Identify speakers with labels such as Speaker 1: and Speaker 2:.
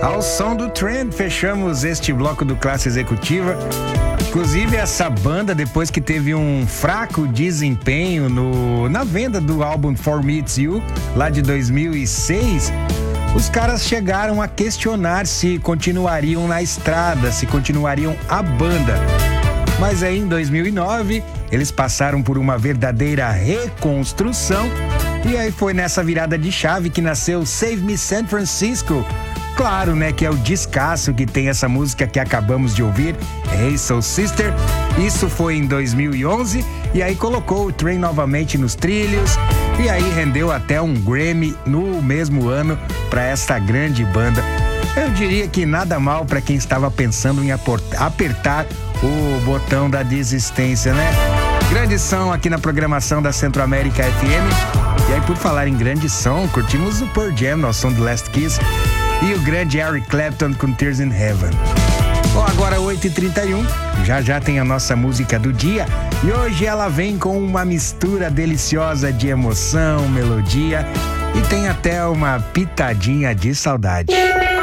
Speaker 1: Ao som do Trend, fechamos este bloco do Classe Executiva. Inclusive, essa banda, depois que teve um fraco desempenho na venda do álbum For Me It's You, lá de 2006, os caras chegaram a questionar se continuariam na estrada, se continuariam a banda. Mas aí, em 2009, eles passaram por uma verdadeira reconstrução e aí foi nessa virada de chave que nasceu Save Me San Francisco. Claro, né, que é o descasso que tem essa música que acabamos de ouvir, Hey Soul Sister. Isso foi em 2011 e aí colocou o Train novamente nos trilhos e aí rendeu até um Grammy no mesmo ano para essa grande banda. Eu diria que nada mal para quem estava pensando em apertar o botão da desistência, né? Grande som aqui na programação da Centro-América FM. E aí, por falar em grande som, curtimos o Pearl Jam, nosso som do Last Kiss, e o grande Eric Clapton com Tears in Heaven. Bom, agora 8h31, já tem a nossa música do dia e hoje ela vem com uma mistura deliciosa de emoção, melodia e tem até uma pitadinha de saudade.